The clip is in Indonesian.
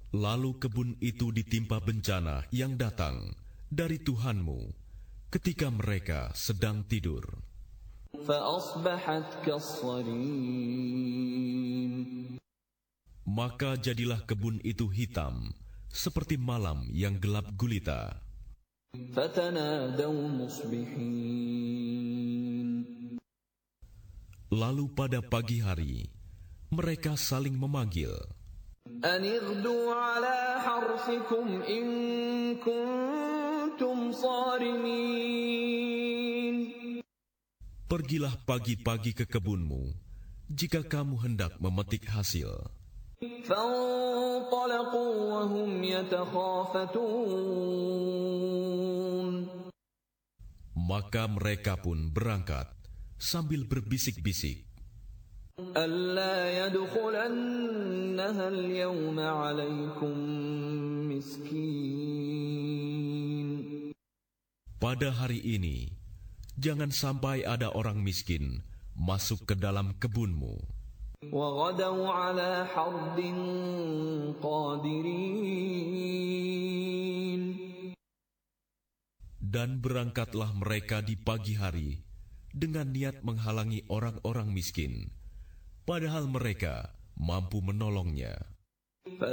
Lalu kebun itu ditimpa bencana yang datang dari Tuhanmu ketika mereka sedang tidur. فأصبحت كالصريم. Maka jadilah kebun itu hitam seperti malam yang gelap gulita. فتنادوا مصبحين. Lalu pada pagi hari mereka saling memanggil, أن اغدوا على حرثكم إن كنتم صارمين. pergilah pagi-pagi ke kebunmu jika kamu hendak memetik hasil. فانطلقوا وهم يتخافتون. Maka mereka pun berangkat sambil berbisik-bisik, ألا يدخلنها اليوم عليكم مسكين. pada hari ini jangan sampai ada orang miskin masuk ke dalam kebunmu. وغدوا على حرد قادرين. Dan berangkatlah mereka di pagi hari dengan niat menghalangi orang-orang miskin, padahal mereka mampu menolongnya.